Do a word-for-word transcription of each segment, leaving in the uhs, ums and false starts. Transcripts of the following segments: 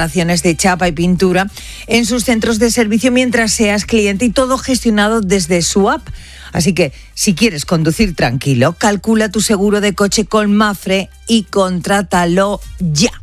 reparaciones de chapa y pintura en sus centros de servicio mientras seas cliente, y todo gestionado desde su app. Así que, si quieres conducir tranquilo, calcula tu seguro de coche con Mapfre y contrátalo ya.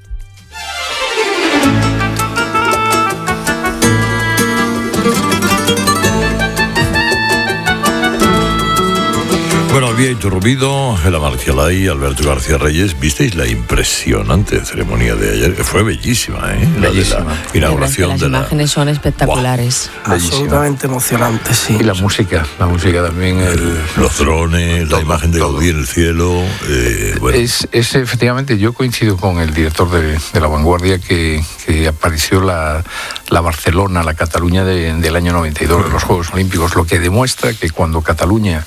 Bueno, había interrumpido Gela Marcialay, Alberto García Reyes. ¿Visteis la impresionante ceremonia de ayer? Fue bellísima, ¿eh? Bellísima. La de la inauguración las de la... imágenes son espectaculares. Wow. Absolutamente emocionante, sí. Y la música, la música también. El, Los drones, todo, la imagen de todo. Gaudí en el cielo. Eh, bueno. Es, es efectivamente, yo coincido con el director de, de La Vanguardia que, que apareció la, la Barcelona, la Cataluña de, del año noventa y dos, de los Juegos Olímpicos, lo que demuestra que cuando Cataluña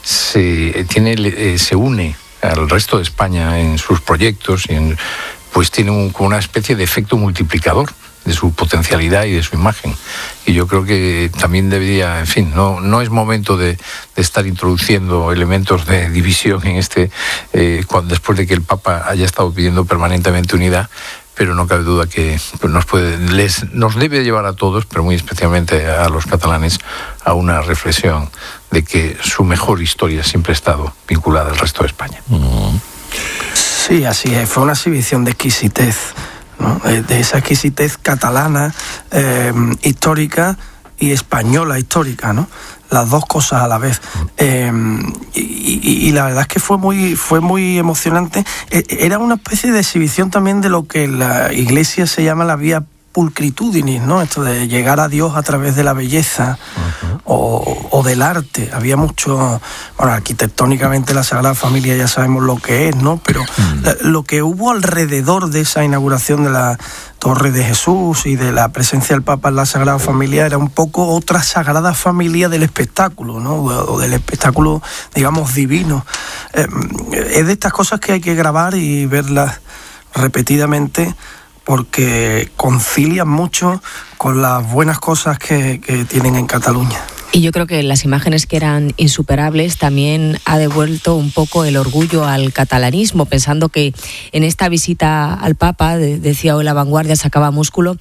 se, tiene, eh, se une al resto de España en sus proyectos, y en, pues tiene un, una especie de efecto multiplicador de su potencialidad y de su imagen. Y yo creo que también debería, en fin, no, no es momento de, de estar introduciendo elementos de división en este, eh, cuando, después de que el Papa haya estado pidiendo permanentemente unidad, pero no cabe duda que nos puede, les, nos debe llevar a todos, pero muy especialmente a los catalanes, a una reflexión de que su mejor historia siempre ha estado vinculada al resto de España. Uh-huh. Sí, así es. Fue una exhibición de exquisitez, ¿no? De esa exquisitez catalana, eh, histórica, y española histórica, ¿no? Las dos cosas a la vez. Eh, y, y, y la verdad es que fue muy, fue muy emocionante. Eh, era una especie de exhibición también de lo que en la Iglesia se llama la vía pulcritudinis, ¿no? Esto de llegar a Dios a través de la belleza, uh-huh. o, o del arte. Había mucho, bueno, arquitectónicamente la Sagrada Familia ya sabemos lo que es, ¿no? Pero uh-huh. la, lo que hubo alrededor de esa inauguración de la Torre de Jesús y de la presencia del Papa en la Sagrada Familia era un poco otra Sagrada Familia del espectáculo, ¿no? O del espectáculo, digamos, divino. Eh, es de estas cosas que hay que grabar y verlas repetidamente, porque concilian mucho con las buenas cosas que, que tienen en Cataluña. Y yo creo que las imágenes que eran insuperables también ha devuelto un poco el orgullo al catalanismo, pensando que en esta visita al Papa, de, decía hoy La Vanguardia, sacaba músculo,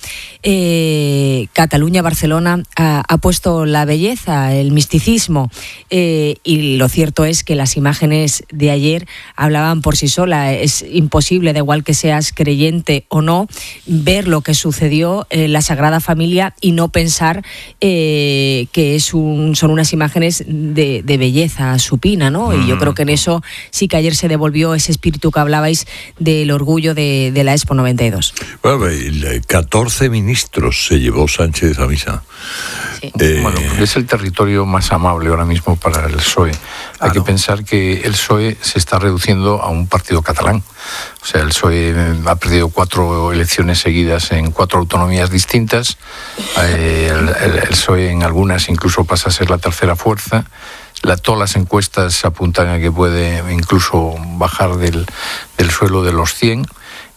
eh, Cataluña-Barcelona ha, ha puesto la belleza, el misticismo, eh, y lo cierto es que las imágenes de ayer hablaban por sí solas. Es imposible, da igual que seas creyente o no, ver lo que sucedió en la Sagrada Familia y no pensar eh, que es un, son unas imágenes de, de belleza supina, ¿no? Y yo creo que en eso sí que ayer se devolvió ese espíritu que hablabais del orgullo de, de la Expo noventa y dos. Bueno, catorce ministros se llevó Sánchez a misa. Sí. Eh, Bueno, es el territorio más amable ahora mismo para el P S O E. Hay Claro. que pensar que el P S O E se está reduciendo a un partido catalán. O sea, el P S O E ha perdido cuatro elecciones seguidas en cuatro autonomías distintas. Eh, el, el, el P S O E en algunas incluso pasa a ser la tercera fuerza. La, todas las encuestas apuntan a que puede incluso bajar del, del suelo de los cien.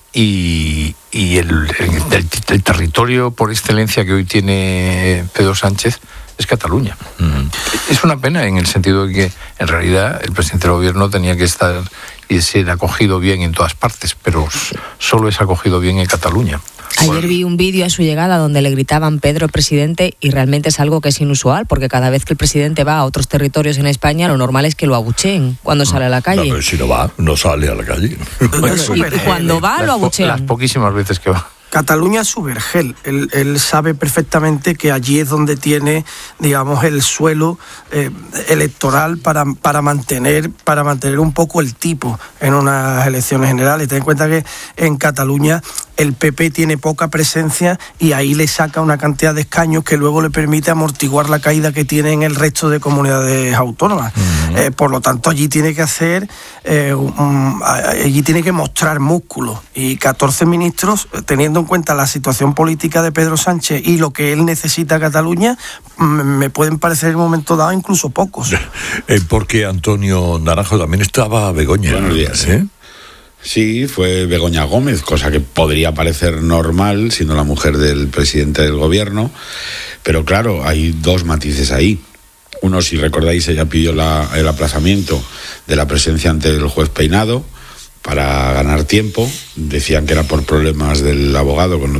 Y, y el, el, el, el territorio por excelencia que hoy tiene Pedro Sánchez es Cataluña. Mm. Es una pena en el sentido de que en realidad el presidente del gobierno tenía que estar y ser acogido bien en todas partes, pero solo es acogido bien en Cataluña. Ayer vi un vídeo a su llegada donde le gritaban Pedro presidente, y realmente es algo que es inusual, porque cada vez que el presidente va a otros territorios en España, lo normal es que lo abucheen cuando sale a la calle. No, pero si no va, no sale a la calle. Y cuando va, lo abuchean. Las poquísimas veces que va. Cataluña es su vergel. Él, él sabe perfectamente que allí es donde tiene, digamos, el suelo eh, electoral para, para mantener para mantener un poco el tipo en unas elecciones generales. Ten en cuenta que en Cataluña el P P tiene poca presencia y ahí le saca una cantidad de escaños que luego le permite amortiguar la caída que tiene en el resto de comunidades autónomas. Uh-huh. Eh, por lo tanto, allí tiene que hacer, eh, um, allí tiene que mostrar músculo. Y catorce ministros, teniendo en cuenta la situación política de Pedro Sánchez y lo que él necesita a Cataluña, me pueden parecer en un momento dado incluso pocos. Eh, porque Antonio Naranjo también estaba Begoña. Buenos días. ¿Eh? Sí, fue Begoña Gómez, cosa que podría parecer normal siendo la mujer del presidente del gobierno, pero claro, hay dos matices ahí. Uno, si recordáis, ella pidió la, el aplazamiento de la presencia ante el juez Peinado para ganar tiempo. Decían que era por problemas del abogado con